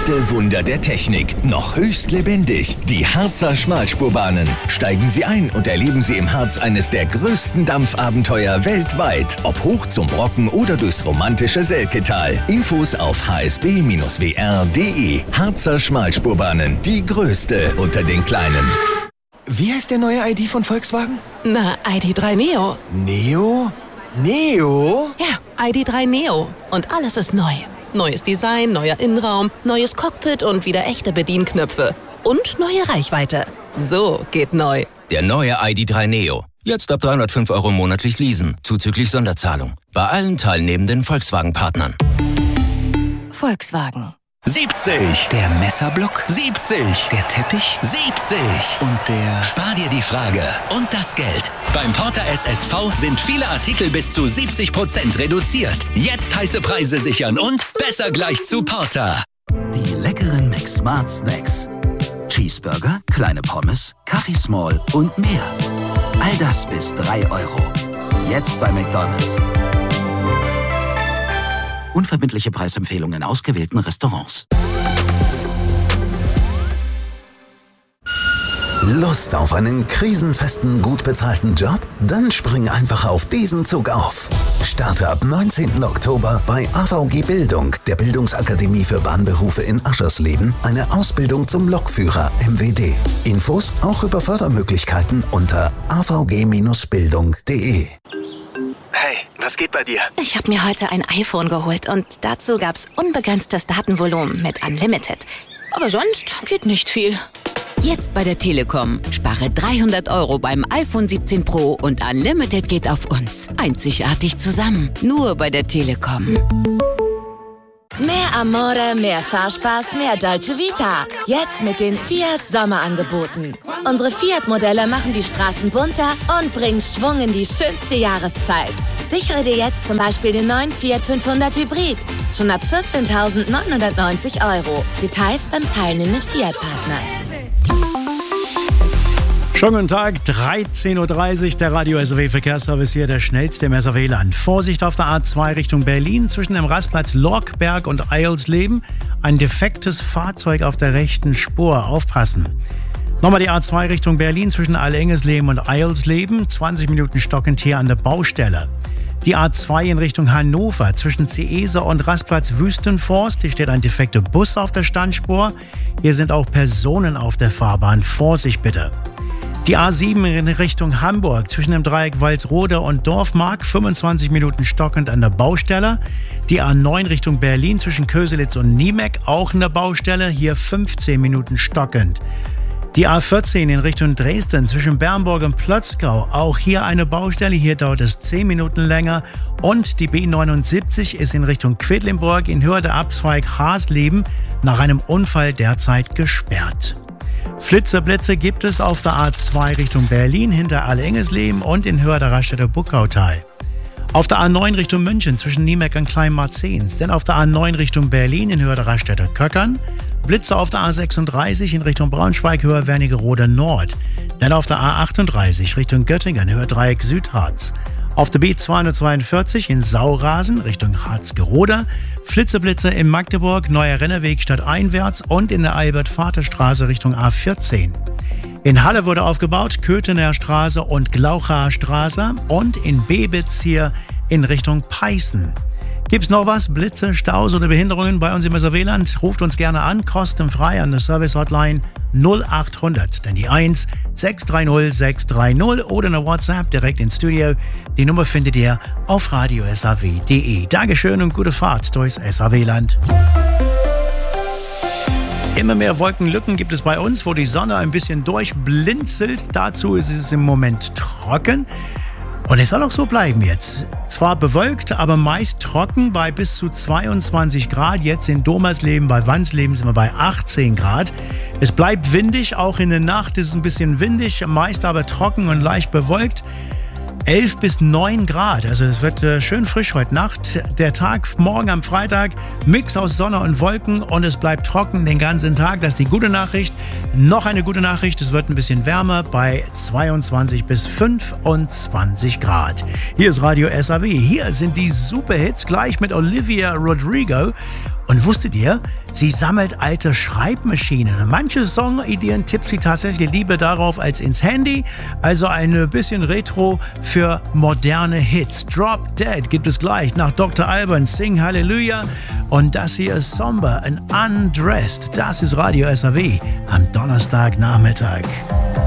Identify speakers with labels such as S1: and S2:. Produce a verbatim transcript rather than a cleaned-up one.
S1: Echte Wunder der Technik, noch höchst lebendig. Die Harzer Schmalspurbahnen. Steigen Sie ein und erleben Sie im Harz eines der größten Dampfabenteuer weltweit. Ob hoch zum Brocken oder durchs romantische Selketal. Infos auf h s b Bindestrich w r punkt d e. Harzer Schmalspurbahnen, die größte unter den kleinen.
S2: Wie heißt der neue I D von Volkswagen?
S3: Na, I D drei Neo.
S2: Neo? Neo?
S3: Ja, I D drei Neo. Und alles ist neu. Neues Design, neuer Innenraum, neues Cockpit und wieder echte Bedienknöpfe. Und neue Reichweite. So geht neu.
S4: Der neue I D drei Neo. Jetzt ab dreihundertfünf Euro monatlich leasen, zuzüglich Sonderzahlung. Bei allen teilnehmenden Volkswagen-Partnern.
S3: Volkswagen.
S4: siebzig. Der Messerblock. siebzig. Der Teppich. siebzig. Und der... Spar dir die Frage und das Geld. Beim Porter S S V sind viele Artikel bis zu siebzig Prozent reduziert. Jetzt heiße Preise sichern und besser gleich zu Porter.
S5: Die leckeren McSmart Snacks. Cheeseburger, kleine Pommes, Kaffee Small und mehr. All das bis drei Euro. Jetzt bei McDonald's. Unverbindliche Preisempfehlungen in ausgewählten Restaurants.
S6: Lust auf einen krisenfesten, gut bezahlten Job? Dann spring einfach auf diesen Zug auf. Starte ab neunzehnten Oktober bei A V G Bildung, der Bildungsakademie für Bahnberufe in Aschersleben, eine Ausbildung zum Lokführer M W D. Infos auch über Fördermöglichkeiten unter a v g Bindestrich bildung punkt d e.
S2: Hey, was geht bei dir?
S7: Ich habe mir heute ein iPhone geholt und dazu gab's unbegrenztes Datenvolumen mit Unlimited. Aber sonst geht nicht viel.
S8: Jetzt bei der Telekom. Spare dreihundert Euro beim iPhone siebzehn Pro und Unlimited geht auf uns. Einzigartig zusammen. Nur bei der Telekom.
S9: Mehr Amore, mehr Fahrspaß, mehr Dolce Vita. Jetzt mit den Fiat Sommerangeboten. Unsere Fiat-Modelle machen die Straßen bunter und bringen Schwung in die schönste Jahreszeit. Sichere dir jetzt zum Beispiel den neuen Fiat fünfhundert Hybrid. Schon ab vierzehntausendneunhundertneunzig Euro. Details beim teilnehmenden Fiat-Partner.
S10: Schönen guten Tag, dreizehn Uhr dreißig, der Radio S R W Verkehrsservice hier, der schnellste im S R W-Land. Vorsicht auf der A zwei Richtung Berlin, zwischen dem Rastplatz Lorkberg und Eilsleben. Ein defektes Fahrzeug auf der rechten Spur, aufpassen. Nochmal die A zwei Richtung Berlin, zwischen Allengesleben und Eilsleben, zwanzig Minuten stockend hier an der Baustelle. Die A zwei in Richtung Hannover, zwischen Ciesa und Rastplatz Wüstenforst, hier steht ein defekter Bus auf der Standspur. Hier sind auch Personen auf der Fahrbahn, Vorsicht bitte. Die A sieben in Richtung Hamburg, zwischen dem Dreieck Walsrode und Dorfmark, fünfundzwanzig Minuten stockend an der Baustelle. Die A neun Richtung Berlin, zwischen Köselitz und Niemek, auch in der Baustelle, hier fünfzehn Minuten stockend. Die A vierzehn in Richtung Dresden, zwischen Bernburg und Plötzgau, auch hier eine Baustelle, hier dauert es zehn Minuten länger. Und die B neunundsiebzig ist in Richtung Quedlinburg in Höhe der Abzweig Hasleben nach einem Unfall derzeit gesperrt. Flitzerblitze gibt es auf der A zwei Richtung Berlin hinter Allengesleben und in Höhe der Raststätte Buckautal. Auf der A neun Richtung München zwischen Niemek und Kleinmarzens, denn auf der A neun Richtung Berlin in Höhe der Raststätte Köckern. Blitze auf der A sechsunddreißig in Richtung Braunschweig, Höhe Wernigerode Nord. Dann auf der A achtunddreißig Richtung Göttingen, Höhe Dreieck Südharz. Auf der B zweihundertzweiundvierzig in Saurasen Richtung Harzgerode. Flitzeblitze in Magdeburg, Neuer Renneweg stadteinwärts und in der Albert-Vater-Straße Richtung A vierzehn. In Halle wurde aufgebaut, Köthener Straße und Glauchaer Straße und in Bebitz hier in Richtung Peißen. Gibt's noch was? Blitze, Staus oder Behinderungen bei uns im S R W-Land? Ruft uns gerne an, kostenfrei an der Service-Hotline null acht hundert, denn die eins sechs drei null sechs drei null oder eine WhatsApp direkt ins Studio. Die Nummer findet ihr auf radio s r w punkt d e. Dankeschön und gute Fahrt durchs S R W-Land. Immer mehr Wolkenlücken gibt es bei uns, wo die Sonne ein bisschen durchblinzelt. Dazu ist es im Moment trocken. Und es soll auch so bleiben jetzt. Zwar bewölkt, aber meist trocken bei bis zu zweiundzwanzig Grad. Jetzt in Domersleben, bei Wansleben sind wir bei achtzehn Grad. Es bleibt windig, auch in der Nacht ist es ein bisschen windig, meist aber trocken und leicht bewölkt. elf bis neun Grad, also es wird äh, schön frisch heute Nacht. Der Tag morgen am Freitag, Mix aus Sonne und Wolken und es bleibt trocken den ganzen Tag. Das ist die gute Nachricht. Noch eine gute Nachricht, es wird ein bisschen wärmer bei zweiundzwanzig bis fünfundzwanzig Grad. Hier ist Radio S R W, hier sind die Superhits, gleich mit Olivia Rodrigo. Und wusstet ihr, sie sammelt alte Schreibmaschinen. Manche Songideen tippt sie tatsächlich lieber darauf als ins Handy. Also ein bisschen Retro für moderne Hits. Drop Dead gibt es gleich nach Doktor Alban, Sing Hallelujah. Und das hier ist Somber and Undressed. Das ist Radio S R W am Donnerstagnachmittag.